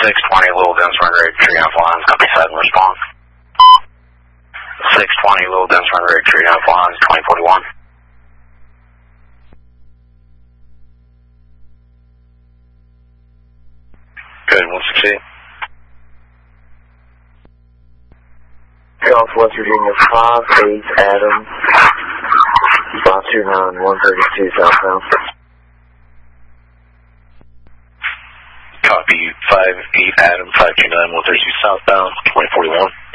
620 Little Dense Run Rate, tree down lines, copy set and response. 620 Little Dense Run Rate, tree down lines, 2041. Good, 168. Golf West Virginia 5-8 Adam, 529 132 southbound. Copy 5-8 Adam, 529 132 southbound, 2041.